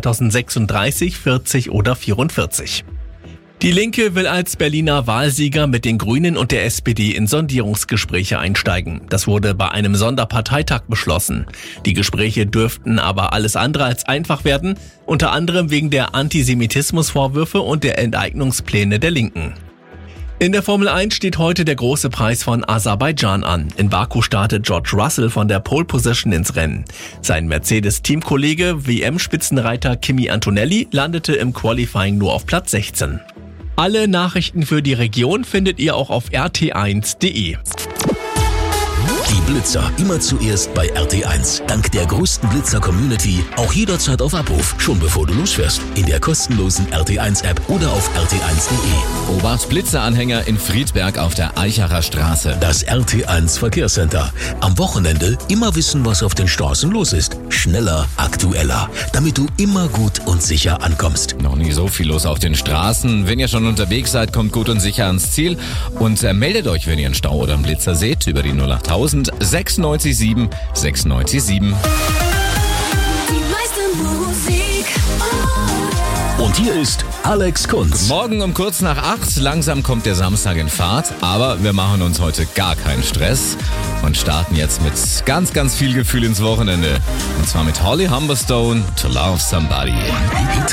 2036, 40 oder 44. Die Linke will als Berliner Wahlsieger mit den Grünen und der SPD in Sondierungsgespräche einsteigen. Das wurde bei einem Sonderparteitag beschlossen. Die Gespräche dürften aber alles andere als einfach werden, unter anderem wegen der Antisemitismusvorwürfe und der Enteignungspläne der Linken. In der Formel 1 steht heute der große Preis von Aserbaidschan an. In Baku startet George Russell von der Pole Position ins Rennen. Sein Mercedes-Teamkollege, WM-Spitzenreiter Kimi Antonelli, landete im Qualifying nur auf Platz 16. Alle Nachrichten für die Region findet ihr auch auf rt1.de. Die Blitzer immer zuerst bei RT1. Dank der größten Blitzer-Community auch jederzeit auf Abruf, schon bevor du losfährst. In der kostenlosen RT1-App oder auf rt1.de. Obacht Blitzeranhänger in Friedberg auf der Eichacher Straße. Das RT1 Verkehrscenter. Am Wochenende immer wissen, was auf den Straßen los ist. Schneller, aktueller, damit du immer gut und sicher ankommst. Noch nie so viel los auf den Straßen. Wenn ihr schon unterwegs seid, kommt gut und sicher ans Ziel. Und meldet euch, wenn ihr einen Stau oder einen Blitzer seht, über die 08000 697 697. Und hier ist Alex Kunz. Morgen um kurz nach 8. Langsam kommt der Samstag in Fahrt. Aber wir machen uns heute gar keinen Stress und starten jetzt mit ganz, ganz viel Gefühl ins Wochenende. Und zwar mit Holly Humberstone, To Love Somebody.